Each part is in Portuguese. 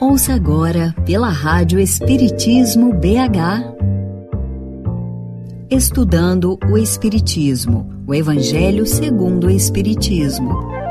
Ouça agora pela Rádio Espiritismo BH. Estudando o Espiritismo, o Evangelho segundo o Espiritismo.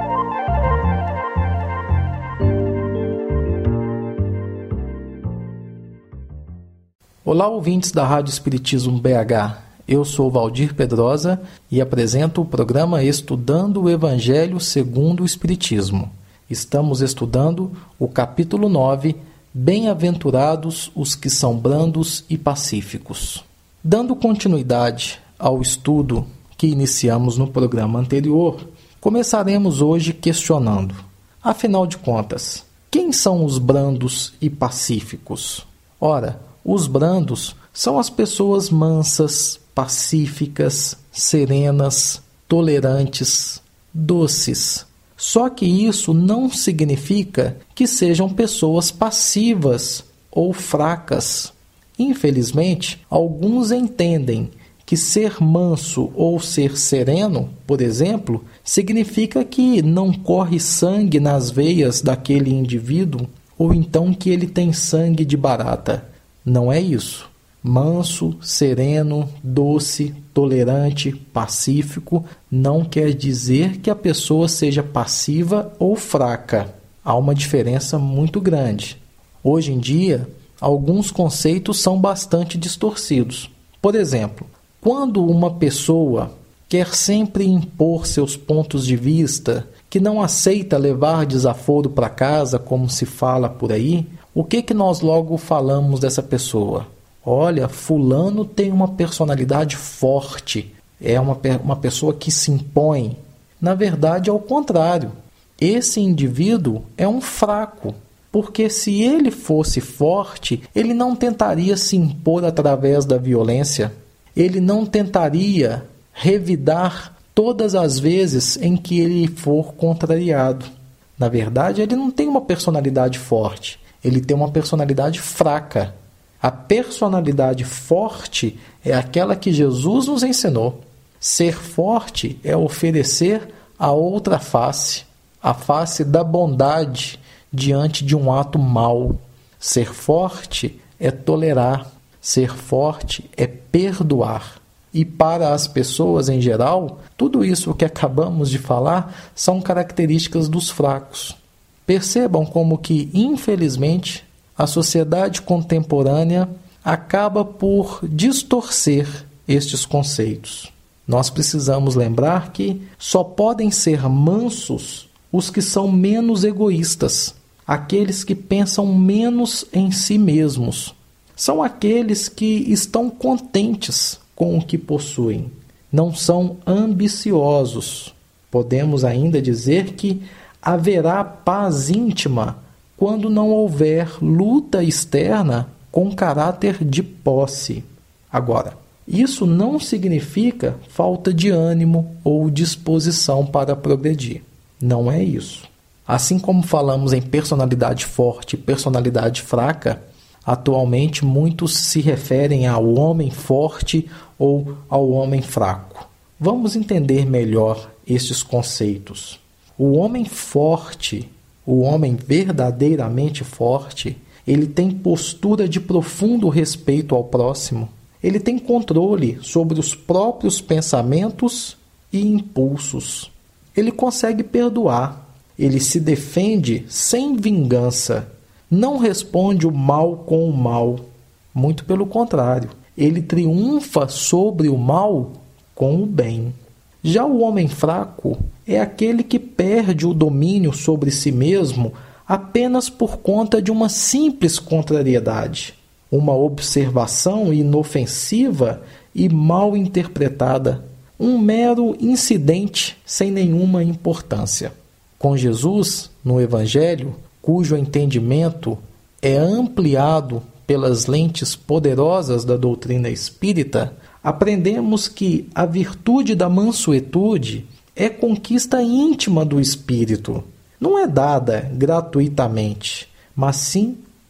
Olá, ouvintes da Rádio Espiritismo BH. Eu sou Valdir Pedrosa e apresento o programa Estudando o Evangelho segundo o Espiritismo. Estamos estudando o capítulo 9, Bem-aventurados os que são brandos e pacíficos. Dando continuidade ao estudo que iniciamos no programa anterior, começaremos hoje questionando: afinal de contas, quem são os brandos e pacíficos? Ora, os brandos são as pessoas mansas, pacíficas, serenas, tolerantes, doces. Só que isso não significa que sejam pessoas passivas ou fracas. Infelizmente, alguns entendem que ser manso ou ser sereno, por exemplo, significa que não corre sangue nas veias daquele indivíduo ou então que ele tem sangue de barata. Não é isso. Manso, sereno, doce, tolerante, pacífico não quer dizer que a pessoa seja passiva ou fraca. Há uma diferença muito grande. Hoje em dia, alguns conceitos são bastante distorcidos. Por exemplo, quando uma pessoa quer sempre impor seus pontos de vista, que não aceita levar desaforo para casa, como se fala por aí, o que nós logo falamos dessa pessoa? Olha, fulano tem uma personalidade forte, é uma pessoa que se impõe. Na verdade, é o contrário. Esse indivíduo é um fraco, porque se ele fosse forte, ele não tentaria se impor através da violência. Ele não tentaria revidar todas as vezes em que ele for contrariado. Na verdade, ele não tem uma personalidade forte, ele tem uma personalidade fraca. A personalidade forte é aquela que Jesus nos ensinou. Ser forte é oferecer a outra face, a face da bondade diante de um ato mau. Ser forte é tolerar, ser forte é perdoar. E para as pessoas em geral, tudo isso que acabamos de falar são características dos fracos. Percebam como que, infelizmente, a sociedade contemporânea acaba por distorcer estes conceitos. Nós precisamos lembrar que só podem ser mansos os que são menos egoístas, aqueles que pensam menos em si mesmos. São aqueles que estão contentes com o que possuem, não são ambiciosos. Podemos ainda dizer que haverá paz íntima quando não houver luta externa com caráter de posse. Agora, isso não significa falta de ânimo ou disposição para progredir. Não é isso. Assim como falamos em personalidade forte e personalidade fraca, atualmente muitos se referem ao homem forte ou ao homem fraco. Vamos entender melhor estes conceitos. O homem forte, o homem verdadeiramente forte, ele tem postura de profundo respeito ao próximo. Ele tem controle sobre os próprios pensamentos e impulsos. Ele consegue perdoar. Ele se defende sem vingança. Não responde o mal com o mal. Muito pelo contrário. Ele triunfa sobre o mal com o bem. Já o homem fraco é aquele que perde o domínio sobre si mesmo apenas por conta de uma simples contrariedade, uma observação inofensiva e mal interpretada, um mero incidente sem nenhuma importância. Com Jesus, no Evangelho, cujo entendimento é ampliado pelas lentes poderosas da doutrina espírita, aprendemos que a virtude da mansuetude é conquista íntima do espírito. Não é dada gratuitamente, mas sim